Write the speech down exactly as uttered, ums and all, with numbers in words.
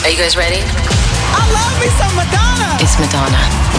Are you guys ready? I love me some Madonna. It's Madonna.